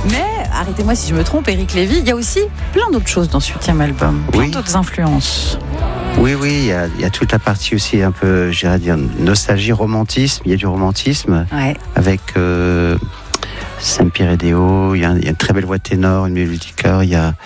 Mais, arrêtez-moi si je me trompe, Éric Lévy, il y a aussi plein d'autres choses dans ce 8e album, plein d'autres influences. Oui, il y a toute la partie aussi un peu, j'irais dire, nostalgie, romantisme. Il y a du romantisme avec Saint-Pierre et Déo. Il y a une très belle voix de ténor, une mélodie de chœur.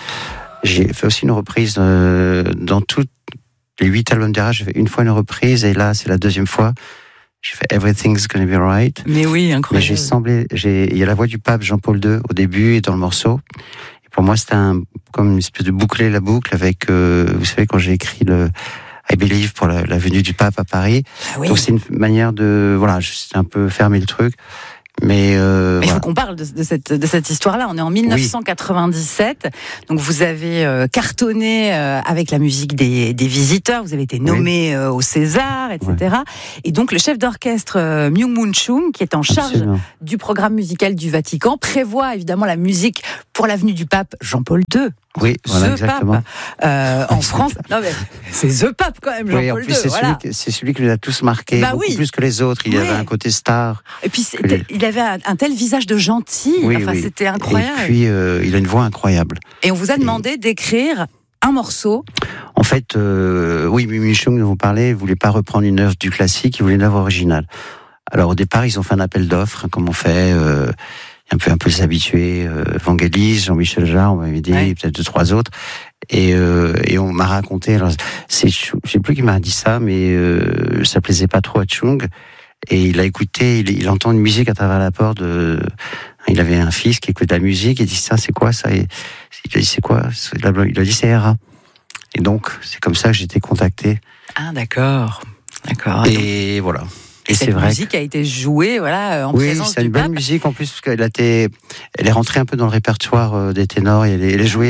J'ai fait aussi une reprise dans tous les 8 albums d'Era. J'ai fait une fois une reprise et là, c'est la deuxième fois. J'ai fait Everything's Gonna Be Right. Mais oui, incroyable. Mais il y a la voix du pape Jean-Paul II au début et dans le morceau. Et pour moi, c'était comme une espèce de boucler la boucle avec, vous savez, quand j'ai écrit le I Believe pour la venue du pape à Paris. Oui. Donc c'est une manière de, juste un peu fermer le truc. Mais il faut qu'on parle de cette histoire-là. On est en 1997, donc vous avez cartonné avec la musique des Visiteurs. Vous avez été nommé au César, etc. Ouais. Et donc le chef d'orchestre Myung-Moon Chung, qui est en charge du programme musical du Vatican, prévoit évidemment la musique pour la venue du pape Jean-Paul II. Oui, voilà, exactement. Pape, en France, non mais c'est The Pape quand même, Jean-Paul II. C'est celui qui nous a tous marqués, beaucoup plus que les autres. Il avait un côté star. Et puis il avait un tel visage de gentil. C'était incroyable. Et puis il a une voix incroyable. Et on vous a demandé d'écrire un morceau. En fait, Myung-Moon Chung, dont vous parlez, ne voulait pas reprendre une œuvre du classique, il voulait une œuvre originale. Alors au départ, ils ont fait un appel d'offres, comme on fait. Un peu s'habituer, Vangelis, Jean-Michel Jarre, on m'avait dit, peut-être 2-3 autres, et on m'a raconté, alors, je sais plus qui m'a dit ça, mais ça plaisait pas trop à Chung, et il a écouté, il entend une musique à travers la porte, il avait un fils qui écoute la musique, il dit ça, c'est quoi ça? Et il a dit c'est quoi? Il a dit c'est Era. Et donc, c'est comme ça que j'ai été contacté. Ah, d'accord. Et voilà. Et cette musique a été jouée, en présence du pape. Oui, c'est une belle musique en plus, parce qu'elle elle est rentrée un peu dans le répertoire des ténors. Elle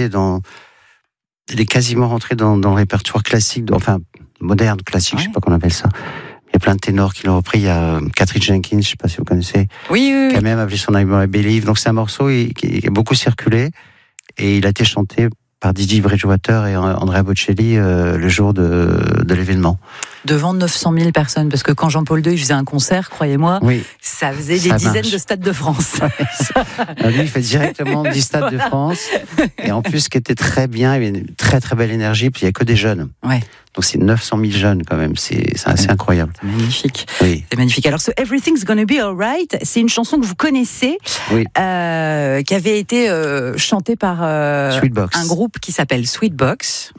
est quasiment rentrée dans le répertoire classique, moderne, classique, je sais pas comment on appelle ça. Il y a plein de ténors qui l'ont repris. Il y a Catherine Jenkins, je sais pas si vous connaissez. Oui. Qui a même appelé son album I Believe. Donc c'est un morceau qui a beaucoup circulé, et il a été chanté par Didi Bridgewater et Andrea Bocelli le jour de l'événement. Devant 900 000 personnes, parce que quand Jean-Paul II faisait un concert, croyez-moi, ça faisait des dizaines de stades de France. Lui, il fait directement 10 stades de France. Et en plus, ce qui était très bien, il y avait une très très belle énergie, puis il n'y a que des jeunes. Donc c'est 900 000 jeunes quand même, c'est assez incroyable. C'est magnifique. Oui. C'est magnifique. Alors, Everything's Gonna Be Alright, c'est une chanson que vous connaissez, qui avait été chantée par un groupe qui s'appelle Sweetbox.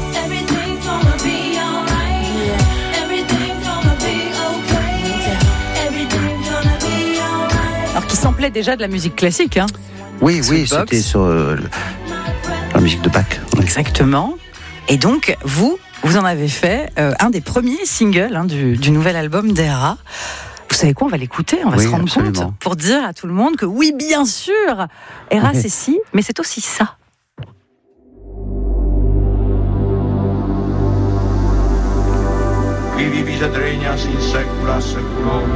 Alors, qui samplait déjà de la musique classique, hein. Oui, c'était sur la musique de Bach. Exactement. Et donc, vous en avez fait un des premiers singles du nouvel album d'Era. Vous savez quoi, on va l'écouter, on va se rendre compte, pour dire à tout le monde que oui, bien sûr, Era c'est ci, mais c'est aussi ça. Qui vivi adregnas in